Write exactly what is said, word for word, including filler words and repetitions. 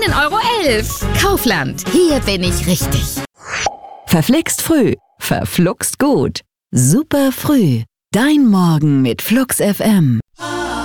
neun Euro elf. Kaufland, hier bin ich richtig. Verflixt früh, verfluxt gut. Super früh. Dein Morgen mit Flux F M.